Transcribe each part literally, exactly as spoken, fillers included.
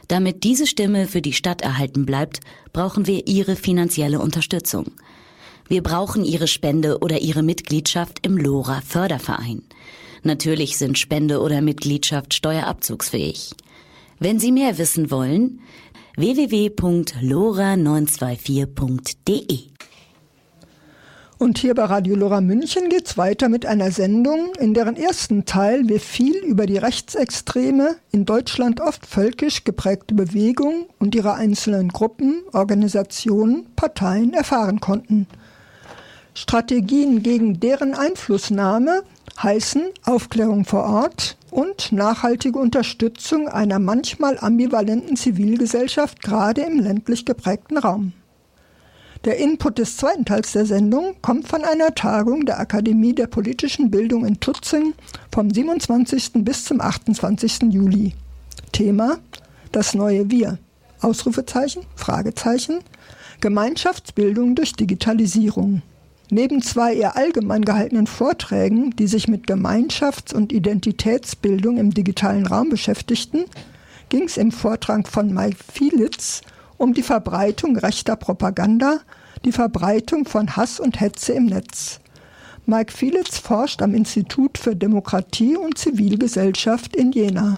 Damit diese Stimme für die Stadt erhalten bleibt, brauchen wir Ihre finanzielle Unterstützung. Wir brauchen Ihre Spende oder Ihre Mitgliedschaft im LoRa Förderverein. Natürlich sind Spende oder Mitgliedschaft steuerabzugsfähig. Wenn Sie mehr wissen wollen, w w w punkt lora neun zwei vier punkt d e. Und hier bei Radio Lora München geht's weiter mit einer Sendung, in deren ersten Teil wir viel über die rechtsextreme, in Deutschland oft völkisch geprägte Bewegung und ihre einzelnen Gruppen, Organisationen, Parteien erfahren konnten. Strategien gegen deren Einflussnahme heißen Aufklärung vor Ort und nachhaltige Unterstützung einer manchmal ambivalenten Zivilgesellschaft, gerade im ländlich geprägten Raum. Der Input des zweiten Teils der Sendung kommt von einer Tagung der Akademie der politischen Bildung in Tutzing vom siebenundzwanzigsten bis zum achtundzwanzigsten Juli. Thema: Das neue Wir. Ausrufezeichen, Fragezeichen, Gemeinschaftsbildung durch Digitalisierung. Neben zwei eher allgemein gehaltenen Vorträgen, die sich mit Gemeinschafts- und Identitätsbildung im digitalen Raum beschäftigten, ging es im Vortrag von Mike Fielitz um die Verbreitung rechter Propaganda, die Verbreitung von Hass und Hetze im Netz. Mike Fielitz forscht am Institut für Demokratie und Zivilgesellschaft in Jena.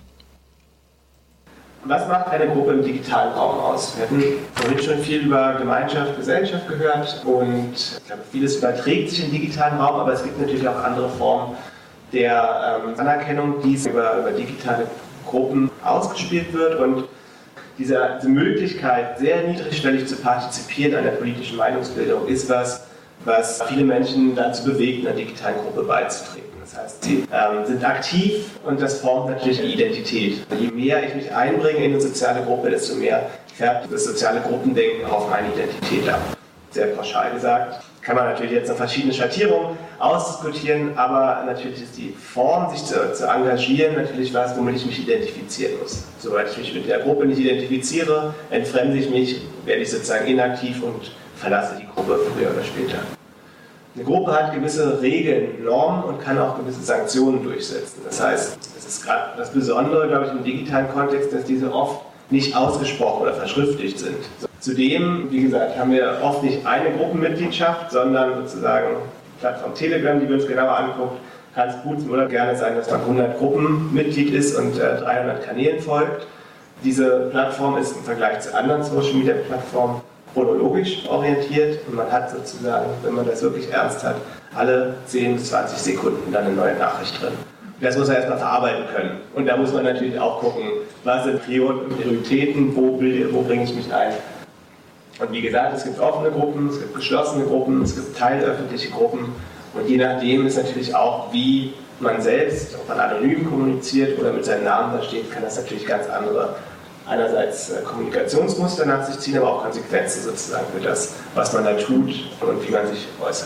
Was macht eine Gruppe im digitalen Raum aus? Wir hatten vorhin schon viel über Gemeinschaft, Gesellschaft gehört und ich glaube, vieles überträgt sich im digitalen Raum, aber es gibt natürlich auch andere Formen der ähm, Anerkennung, die über, über digitale Gruppen ausgespielt wird. Und diese, diese Möglichkeit, sehr niedrigschwellig zu partizipieren an der politischen Meinungsbildung, ist was, was viele Menschen dazu bewegt, einer digitalen Gruppe beizutreten. Das heißt, sie ähm, sind aktiv und das formt natürlich eine Identität. Je mehr ich mich einbringe in eine soziale Gruppe, desto mehr färbt das soziale Gruppendenken auf meine Identität ab. Sehr pauschal gesagt. Kann man natürlich jetzt noch verschiedene Schattierungen ausdiskutieren, aber natürlich ist die Form, sich zu, zu engagieren, natürlich was, womit ich mich identifizieren muss. Soweit ich mich mit der Gruppe nicht identifiziere, entfremde ich mich, werde ich sozusagen inaktiv und verlasse die Gruppe früher oder später. Eine Gruppe hat gewisse Regeln, Normen und kann auch gewisse Sanktionen durchsetzen. Das heißt, es ist gerade das Besondere, glaube ich, im digitalen Kontext, dass diese oft nicht ausgesprochen oder verschriftlicht sind. Zudem, wie gesagt, haben wir oft nicht eine Gruppenmitgliedschaft, sondern sozusagen Plattform Telegram, die wir uns genauer angucken, kann es gut oder gerne sein, dass man hundert Gruppenmitglied ist und äh, dreihundert Kanälen folgt. Diese Plattform ist im Vergleich zu anderen Social-Media-Plattformen chronologisch orientiert und man hat sozusagen, wenn man das wirklich ernst hat, alle zehn bis zwanzig Sekunden dann eine neue Nachricht drin. Das muss man erstmal verarbeiten können. Und da muss man natürlich auch gucken, was sind Prioritäten, wo, wo bringe ich mich ein. Und wie gesagt, es gibt offene Gruppen, es gibt geschlossene Gruppen, es gibt teilöffentliche Gruppen. Und je nachdem ist natürlich auch, wie man selbst, ob man anonym kommuniziert oder mit seinem Namen da steht, kann das natürlich ganz andere, einerseits Kommunikationsmuster nach sich ziehen, aber auch Konsequenzen sozusagen für das, was man da tut und wie man sich äußert.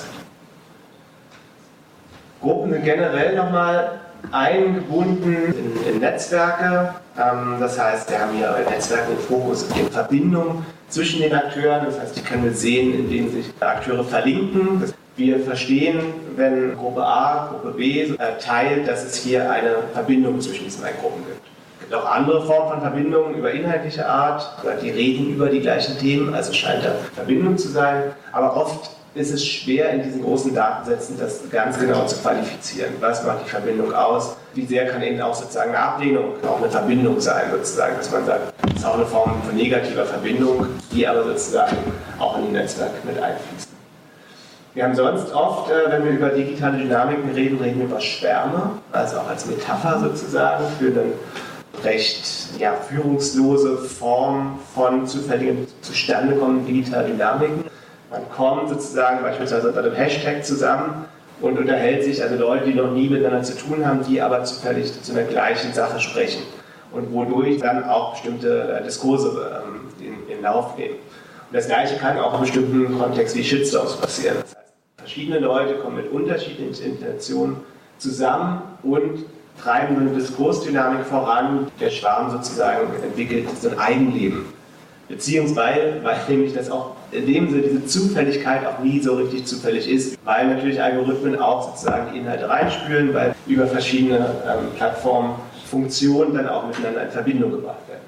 Gruppen sind generell nochmal eingebunden in, in Netzwerke. Ähm, das heißt, wir haben hier Netzwerke im Fokus, in Verbindung zwischen den Akteuren. Das heißt, die können wir sehen, indem sich Akteure verlinken. Wir verstehen, wenn Gruppe A, Gruppe B äh, teilt, dass es hier eine Verbindung zwischen diesen beiden Gruppen gibt. Es gibt auch andere Formen von Verbindungen über inhaltliche Art. Die reden über die gleichen Themen, also scheint da Verbindung zu sein. Aber oft ist es schwer, in diesen großen Datensätzen das ganz genau zu qualifizieren. Was macht die Verbindung aus? Wie sehr kann eben auch sozusagen eine Ablehnung auch eine Verbindung sein, sozusagen, dass man sagt, das ist auch eine Form von negativer Verbindung, die aber sozusagen auch in die Netzwerke mit einfließt. Wir haben sonst oft, wenn wir über digitale Dynamiken reden, reden wir über Schwärme, also auch als Metapher sozusagen für eine recht ja, führungslose Form von zufälligen zustande kommenden digitalen Dynamiken. Man kommt sozusagen beispielsweise unter einem Hashtag zusammen und unterhält sich, also Leute, die noch nie miteinander zu tun haben, die aber zufällig zu einer gleichen Sache sprechen und wodurch dann auch bestimmte Diskurse ähm, in, in Lauf nehmen. Und das Gleiche kann auch in bestimmten Kontexten wie Shitstorms passieren. Das heißt, verschiedene Leute kommen mit unterschiedlichen Intentionen zusammen und treiben eine Diskursdynamik voran. Der Schwarm sozusagen entwickelt so ein Eigenleben. Beziehungsweise, weil nämlich das auch in dem Sinne diese Zufälligkeit auch nie so richtig zufällig ist, weil natürlich Algorithmen auch sozusagen die Inhalte reinspülen, weil über verschiedene ähm, Plattformen Funktionen dann auch miteinander in Verbindung gebracht werden.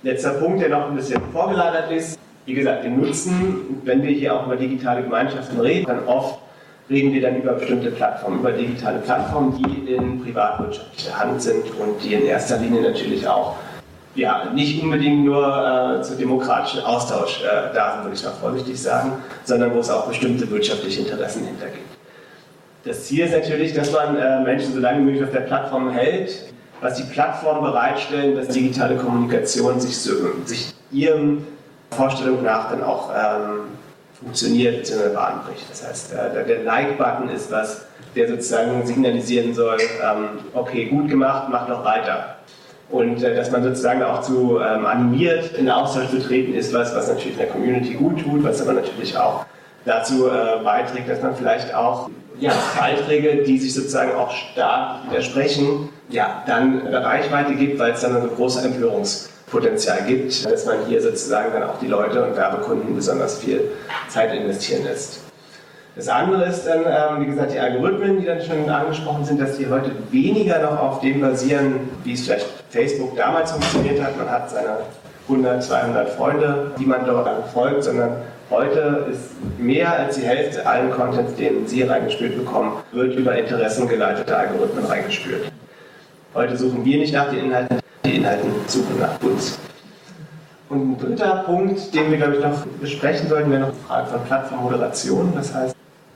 Letzter Punkt, der noch ein bisschen vorgelagert ist, wie gesagt, den Nutzen, wenn wir hier auch über digitale Gemeinschaften reden, dann oft reden wir dann über bestimmte Plattformen, über digitale Plattformen, die in privatwirtschaftlicher Hand sind und die in erster Linie natürlich auch ja, nicht unbedingt nur äh, zu demokratischen Austausch äh, da sind, würde ich mal vorsichtig sagen, sondern wo es auch bestimmte wirtschaftliche Interessen hintergibt. Das Ziel ist natürlich, dass man äh, Menschen so lange wie möglich auf der Plattform hält, was die Plattformen bereitstellen, dass digitale Kommunikation sich, so, sich ihren Vorstellungen nach dann auch ähm, funktioniert bzw. Bahn bricht. Das heißt, äh, der Like-Button ist was, der sozusagen signalisieren soll, ähm, okay, gut gemacht, mach noch weiter. Und äh, dass man sozusagen auch zu ähm, animiert, in den Austausch zu treten, ist was, was natürlich der Community gut tut, was aber natürlich auch dazu äh, beiträgt, dass man vielleicht auch ja, Beiträge, die sich sozusagen auch stark widersprechen, ja, dann eine Reichweite gibt, weil es dann ein großes Empörungspotenzial gibt, dass man hier sozusagen dann auch die Leute und Werbekunden besonders viel Zeit investieren lässt. Das andere ist dann, ähm, wie gesagt, die Algorithmen, die dann schon angesprochen sind, dass die heute weniger noch auf dem basieren, wie es vielleicht Facebook damals funktioniert hat. Man hat seine hundert, zweihundert Freunde, die man dort folgt, sondern heute ist mehr als die Hälfte allen Contents, den Sie reingespült bekommen, wird über interessengeleitete Algorithmen reingespült. Heute suchen wir nicht nach den Inhalten, die Inhalte suchen nach uns. Und ein dritter Punkt, den wir, glaube ich, noch besprechen sollten, wäre noch die Frage von Plattformmoderation. Das heißt,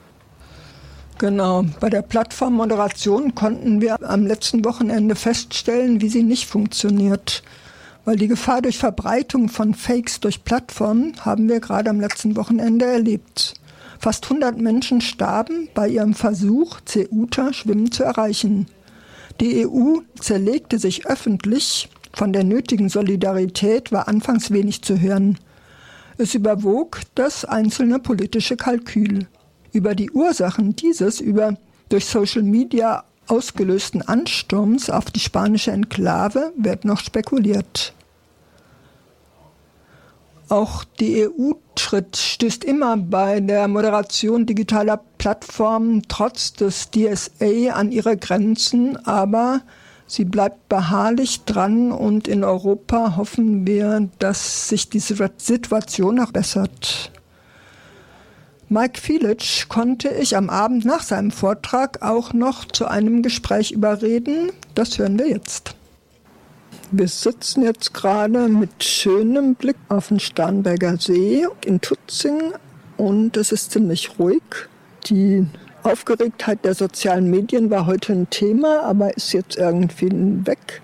Genau, bei der Plattformmoderation konnten wir am letzten Wochenende feststellen, wie sie nicht funktioniert. Weil die Gefahr durch Verbreitung von Fakes durch Plattformen haben wir gerade am letzten Wochenende erlebt. Fast hundert Menschen starben bei ihrem Versuch, Ceuta-Schwimmen zu erreichen. Die E U zerlegte sich öffentlich. Von der nötigen Solidarität war anfangs wenig zu hören. Es überwog das einzelne politische Kalkül. Über die Ursachen dieses über durch Social Media ausgelösten Ansturms auf die spanische Enklave wird noch spekuliert. Auch die E U tritt, stößt immer bei der Moderation digitaler Plattformen trotz des D S A an ihre Grenzen, aber sie bleibt beharrlich dran und in Europa hoffen wir, dass sich diese Situation noch bessert. Mike Fielitsch konnte ich am Abend nach seinem Vortrag auch noch zu einem Gespräch überreden. Das hören wir jetzt. Wir sitzen jetzt gerade mit schönem Blick auf den Starnberger See in Tutzing und es ist ziemlich ruhig. Die Aufgeregtheit der sozialen Medien war heute ein Thema, aber ist jetzt irgendwie weg.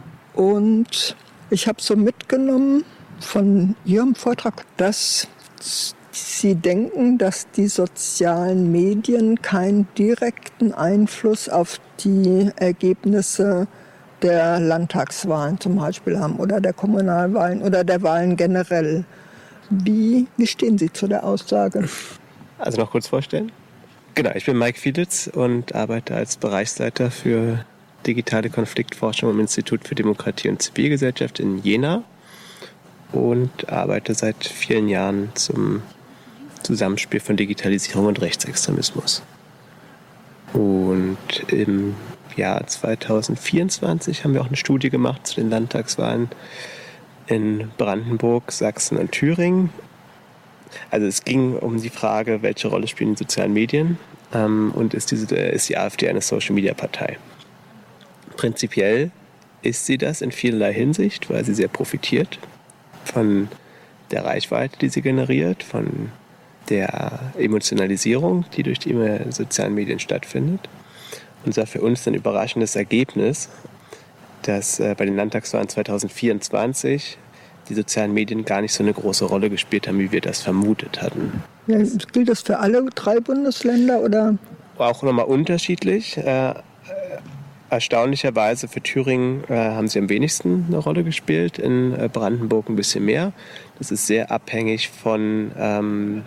Und ich habe so mitgenommen von Ihrem Vortrag, dass Sie denken, dass die sozialen Medien keinen direkten Einfluss auf die Ergebnisse der Landtagswahlen zum Beispiel haben oder der Kommunalwahlen oder der Wahlen generell. Wie, wie stehen Sie zu der Aussage? Also noch kurz vorstellen. Genau, ich bin Mike Fielitz und arbeite als Bereichsleiter für digitale Konfliktforschung am Institut für Demokratie und Zivilgesellschaft in Jena und arbeite seit vielen Jahren zum Zusammenspiel von Digitalisierung und Rechtsextremismus. Und im Jahr zwanzig vierundzwanzig haben wir auch eine Studie gemacht zu den Landtagswahlen in Brandenburg, Sachsen und Thüringen. Also es ging um die Frage, welche Rolle spielen die sozialen Medien ähm, und ist, diese, ist die AfD eine Social-Media-Partei? Prinzipiell ist sie das in vielerlei Hinsicht, weil sie sehr profitiert von der Reichweite, die sie generiert, von der Emotionalisierung, die durch die sozialen Medien stattfindet. Und es war für uns ein überraschendes Ergebnis, dass äh, bei den Landtagswahlen zwanzig vierundzwanzig die sozialen Medien gar nicht so eine große Rolle gespielt haben, wie wir das vermutet hatten. Ja, gilt das für alle drei Bundesländer oder? Auch nochmal unterschiedlich. Äh, erstaunlicherweise für Thüringen äh, haben sie am wenigsten eine Rolle gespielt, in äh, Brandenburg ein bisschen mehr. Das ist sehr abhängig von ähm,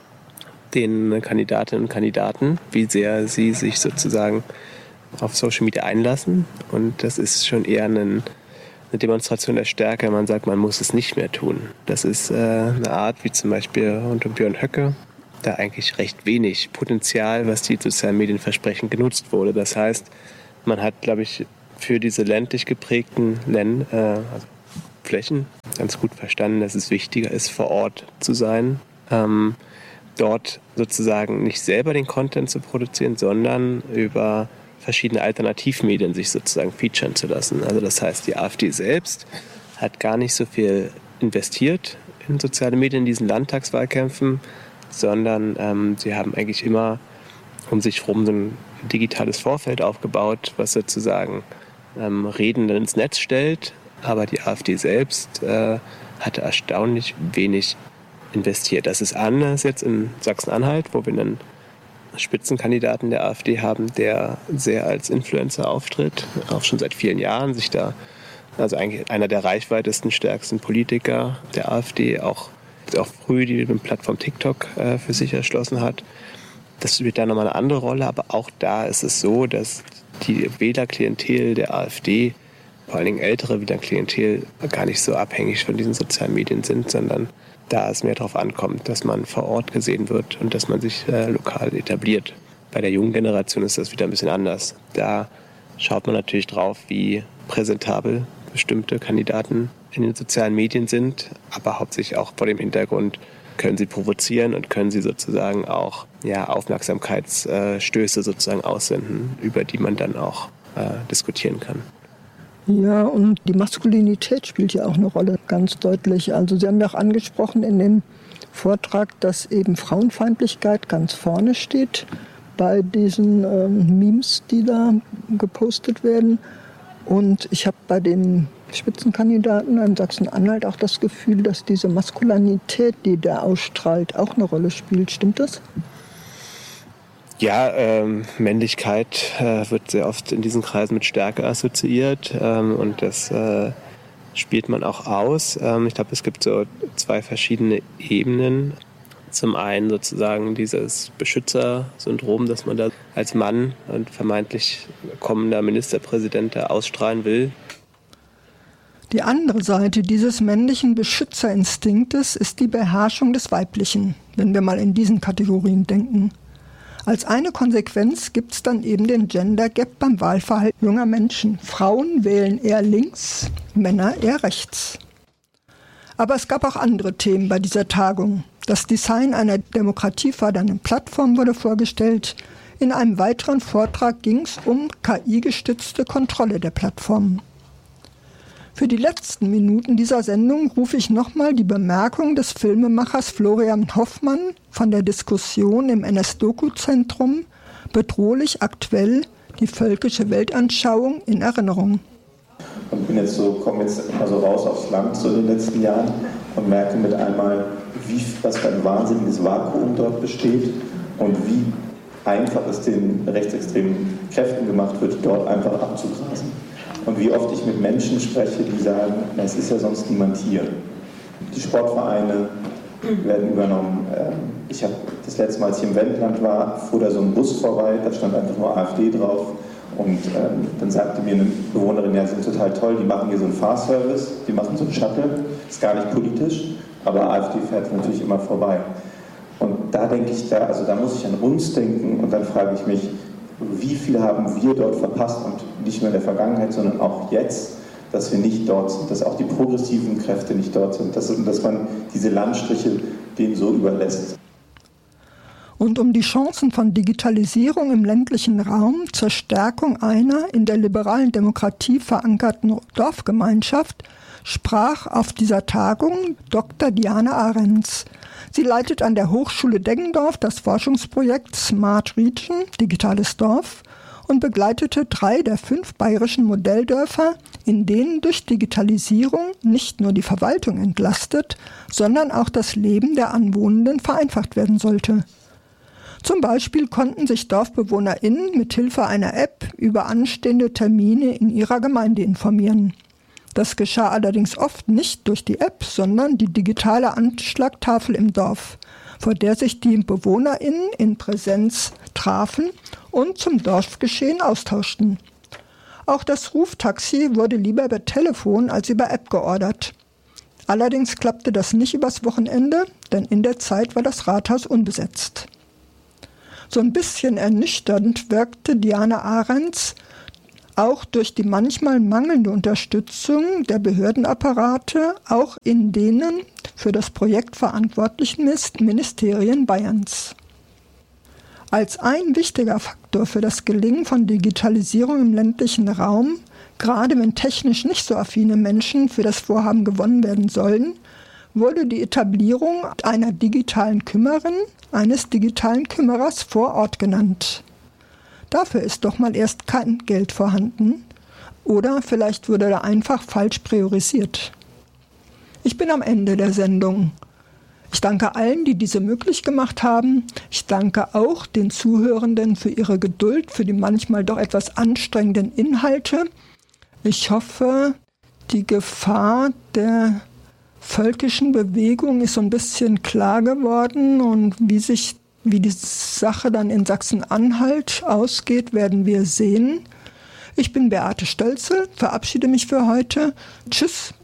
den Kandidatinnen und Kandidaten, wie sehr sie sich sozusagen auf Social Media einlassen. Und das ist schon eher ein, eine Demonstration der Stärke, wenn man sagt, man muss es nicht mehr tun. Das ist äh, eine Art, wie zum Beispiel unter Björn Höcke, da eigentlich recht wenig Potenzial, was die sozialen Medien versprechen, genutzt wurde. Das heißt, man hat, glaube ich, für diese ländlich geprägten Länd- äh, also Flächen ganz gut verstanden, dass es wichtiger ist, vor Ort zu sein, ähm, dort sozusagen nicht selber den Content zu produzieren, sondern über verschiedene Alternativmedien sich sozusagen featuren zu lassen. Also das heißt, die AfD selbst hat gar nicht so viel investiert in soziale Medien in diesen Landtagswahlkämpfen, sondern ähm, sie haben eigentlich immer um sich herum so ein digitales Vorfeld aufgebaut, was sozusagen ähm, Reden ins Netz stellt. Aber die AfD selbst äh, hatte erstaunlich wenig investiert. Das ist anders jetzt in Sachsen-Anhalt, wo wir einen Spitzenkandidaten der AfD haben, der sehr als Influencer auftritt, auch schon seit vielen Jahren, sich da, also eigentlich einer der reichweitesten, stärksten Politiker der AfD, auch, auch früh die Plattform TikTok äh, für sich erschlossen hat. Das spielt da nochmal eine andere Rolle, aber auch da ist es so, dass die Wählerklientel der AfD, vor allen Dingen ältere Wählerklientel, gar nicht so abhängig von diesen sozialen Medien sind, sondern da es mehr darauf ankommt, dass man vor Ort gesehen wird und dass man sich äh, lokal etabliert. Bei der jungen Generation ist das wieder ein bisschen anders. Da schaut man natürlich drauf, wie präsentabel bestimmte Kandidaten in den sozialen Medien sind, aber hauptsächlich auch vor dem Hintergrund, können sie provozieren und können sie sozusagen auch ja, Aufmerksamkeitsstöße sozusagen aussenden, über die man dann auch äh, diskutieren kann. Ja, und die Maskulinität spielt ja auch eine Rolle, ganz deutlich. Also Sie haben ja auch angesprochen in dem Vortrag, dass eben Frauenfeindlichkeit ganz vorne steht bei diesen ähm, Memes, die da gepostet werden. Und ich habe bei den Spitzenkandidaten in Sachsen-Anhalt auch das Gefühl, dass diese Maskulinität, die der ausstrahlt, auch eine Rolle spielt. Stimmt das? Ja, ähm, Männlichkeit äh, wird sehr oft in diesen Kreisen mit Stärke assoziiert ähm, und das äh, spielt man auch aus. Ähm, ich glaube, es gibt so zwei verschiedene Ebenen. Zum einen sozusagen dieses Beschützersyndrom, das man da als Mann und vermeintlich kommender Ministerpräsident da ausstrahlen will. Die andere Seite dieses männlichen Beschützerinstinktes ist die Beherrschung des Weiblichen, wenn wir mal in diesen Kategorien denken. Als eine Konsequenz gibt es dann eben den Gender Gap beim Wahlverhalten junger Menschen. Frauen wählen eher links, Männer eher rechts. Aber es gab auch andere Themen bei dieser Tagung. Das Design einer demokratiefördernden Plattform wurde vorgestellt. In einem weiteren Vortrag ging es um K I-gestützte Kontrolle der Plattformen. Für die letzten Minuten dieser Sendung rufe ich nochmal die Bemerkung des Filmemachers Florian Hoffmann von der Diskussion im N S-Doku-Zentrum Bedrohlich aktuell, die völkische Weltanschauung in Erinnerung. Und bin jetzt so, komme jetzt immer so raus aufs Land so in den letzten Jahren und merke mit einmal, wie, was für ein wahnsinniges Vakuum dort besteht und wie einfach es den rechtsextremen Kräften gemacht wird, dort einfach abzugrasen. Und wie oft ich mit Menschen spreche, die sagen, es ist ja sonst niemand hier. Die Sportvereine werden übernommen. Ich habe das letzte Mal, als ich im Wendland war, fuhr da so ein Bus vorbei, da stand einfach nur AfD drauf. Und ähm, dann sagte mir eine Bewohnerin, ja, die sind total toll, die machen hier so einen Fahrservice, die machen so einen Shuttle, ist gar nicht politisch, aber AfD fährt natürlich immer vorbei. Und da denke ich, da, also da muss ich an uns denken und dann frage ich mich, wie viel haben wir dort verpasst und nicht nur in der Vergangenheit, sondern auch jetzt, dass wir nicht dort sind, dass auch die progressiven Kräfte nicht dort sind, dass, dass man diese Landstriche denen so überlässt. Und um die Chancen von Digitalisierung im ländlichen Raum zur Stärkung einer in der liberalen Demokratie verankerten Dorfgemeinschaft sprach auf dieser Tagung Doktor Diana Ahrens. Sie leitet an der Hochschule Deggendorf das Forschungsprojekt Smart Region, digitales Dorf, und begleitete drei der fünf bayerischen Modelldörfer, in denen durch Digitalisierung nicht nur die Verwaltung entlastet, sondern auch das Leben der Anwohnenden vereinfacht werden sollte. Zum Beispiel konnten sich DorfbewohnerInnen mit Hilfe einer App über anstehende Termine in ihrer Gemeinde informieren. Das geschah allerdings oft nicht durch die App, sondern die digitale Anschlagtafel im Dorf, vor der sich die BewohnerInnen in Präsenz trafen und zum Dorfgeschehen austauschten. Auch das Ruftaxi wurde lieber per Telefon als über App geordert. Allerdings klappte das nicht übers Wochenende, denn in der Zeit war das Rathaus unbesetzt. So ein bisschen ernüchternd wirkte Diana Ahrens auch durch die manchmal mangelnde Unterstützung der Behördenapparate, auch in denen für das Projekt verantwortlichen Ministerien Bayerns. Als ein wichtiger Faktor für das Gelingen von Digitalisierung im ländlichen Raum, gerade wenn technisch nicht so affine Menschen für das Vorhaben gewonnen werden sollen, wurde die Etablierung einer digitalen Kümmerin, eines digitalen Kümmerers vor Ort genannt. Dafür ist doch mal erst kein Geld vorhanden oder vielleicht wurde da einfach falsch priorisiert. Ich bin am Ende der Sendung. Ich danke allen, die diese möglich gemacht haben. Ich danke auch den Zuhörenden für ihre Geduld, für die manchmal doch etwas anstrengenden Inhalte. Ich hoffe, die Gefahr der völkischen Bewegung ist so ein bisschen klar geworden und wie sich, wie die Sache dann in Sachsen-Anhalt ausgeht, werden wir sehen. Ich bin Beate Stölzel, verabschiede mich für heute. Tschüss.